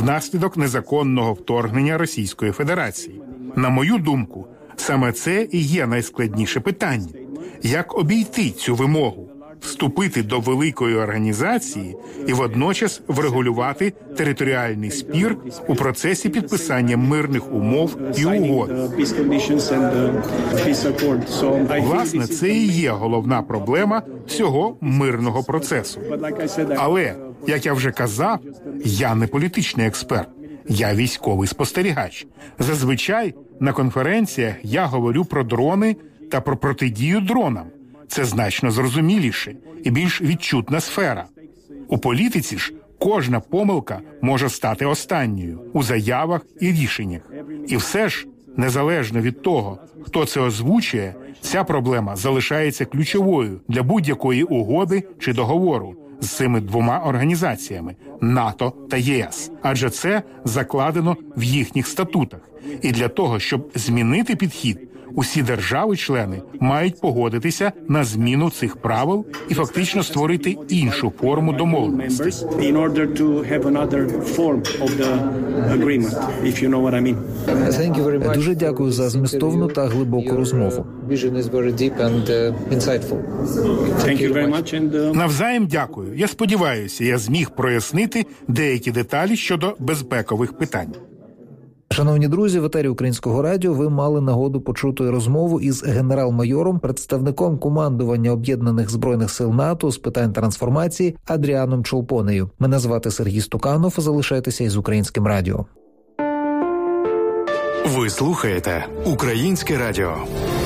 внаслідок незаконного вторгнення Російської Федерації. На мою думку, саме це і є найскладніше питання. Як обійти цю вимогу? Вступити до великої організації і водночас врегулювати територіальний спір у процесі підписання мирних умов і угод. Власне, це і є головна проблема всього мирного процесу. Але, як я вже казав, я не політичний експерт, я військовий спостерігач. Зазвичай на конференціях я говорю про дрони та про протидію дронам. Це значно зрозуміліше і більш відчутна сфера. У політиці ж кожна помилка може стати останньою у заявах і рішеннях. І все ж, незалежно від того, хто це озвучує, ця проблема залишається ключовою для будь-якої угоди чи договору з цими двома організаціями – НАТО та ЄС. Адже це закладено в їхніх статутах. І для того, щоб змінити підхід, усі держави-члени мають погодитися на зміну цих правил і фактично створити іншу форму домовленості. Дуже дякую за змістовну та глибоку розмову. Навзаєм дякую. Я сподіваюся, я зміг прояснити деякі деталі щодо безпекових питань. Шановні друзі, в етері Українського радіо ви мали нагоду почути розмову із генерал-майором, представником командування Об'єднаних Збройних сил НАТО з питань трансформації Адріаном Чолпонею. Мене звати Сергій Стуканов. Залишайтеся із Українським радіо. Ви слухаєте Українське радіо.